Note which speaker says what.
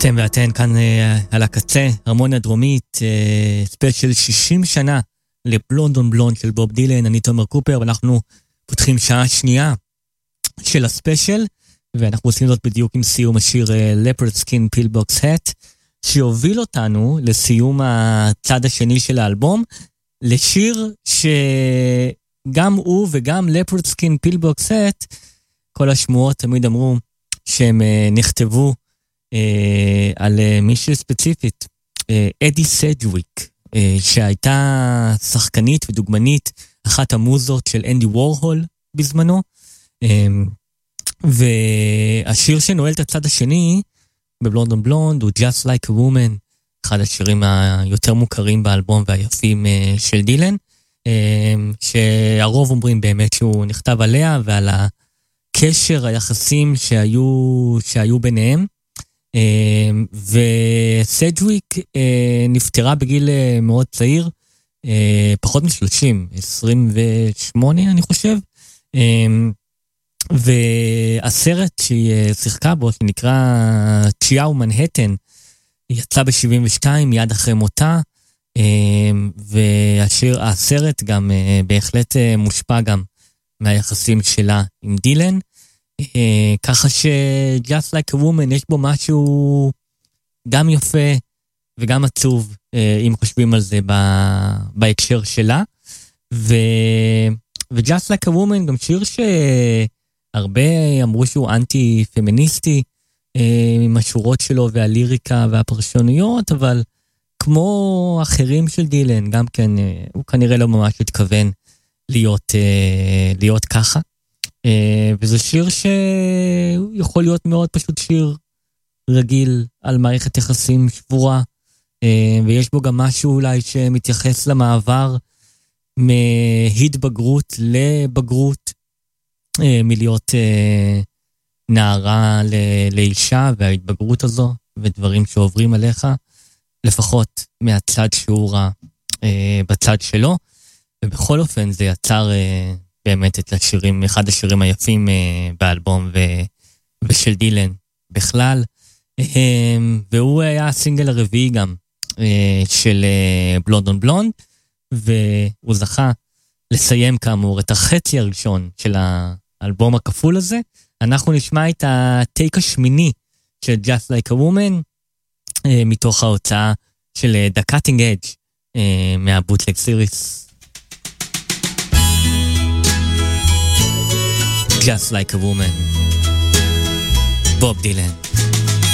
Speaker 1: אתם ואתן כאן על הקצה, הרמוניה דרומית, ספיישל 60 שנה לבלונדון בלונד של בוב דילן. אני תומר קופר, ואנחנו פותחים שעה שנייה של הספיישל, ואנחנו עושים זאת בדיוק עם סיום השיר Leopard Skin Pillbox Hat, שיוביל אותנו לסיום הצד השני של האלבום, לשיר שגם הוא וגם Leopard Skin Pillbox Hat, כל השמועות תמיד אמרו שהם נכתבו על מישהו ספציפית, אדי סדג'וויק, שהייתה שחקנית ודוגמנית, אחת המוזות של אנדי וורהול בזמנו, והשיר שנועל את הצד השני בבלונדון בלונד הוא Just Like a Woman, אחד השירים היותר מוכרים באלבום והיפים של דילן, שהרוב אומרים באמת שהוא נכתב עליה ועל הקשר, היחסים שהיו ביניהם. וסדג'וויק נפטרה בגיל מאוד צעיר, פחות מ-30, 28 אני חושב, והסרט שהיא שיחקה בו, שנקרא צ'יאו מנהטן, יצא ב-72 מיד אחרי מותה, והסרט גם בהחלט מושפע גם מהיחסים שלה עם דילן, ככה ש-Just Like a Woman יש בו משהו גם יפה וגם עצוב, אם חושבים על זה בהקשר שלה, ו-Just Like a Woman גם שיר שהרבה אמרו שהוא אנטי-פמיניסטי, עם השורות שלו והליריקה והפרשנויות, אבל כמו אחרים של דילן, גם כן, הוא כנראה לא ממש התכוון להיות ככה. וזה שיר שיכול להיות מאוד פשוט שיר רגיל על מערכת יחסים שבורה, ויש בו גם משהו אולי שמתייחס למעבר מהתבגרות לבגרות, מלהיות נערה לאישה, וההתבגרות הזו ודברים שעוברים עליך, לפחות מהצד שהוא רע בצד שלו. ובכל אופן זה יצר באמת את השירים, אחד השירים היפים באלבום ושל דילן בכלל, והוא היה הסינגל הרביעי גם של בלונדון בלונד, והוא זכה לסיים כאמור את החצי הראשון של האלבום הכפול הזה. אנחנו נשמע את הטייק השמיני של Just Like a Woman, מתוך ההוצאה של The Cutting Edge מהבוטלג סיריס. Just Like a Woman, Bob Dylan.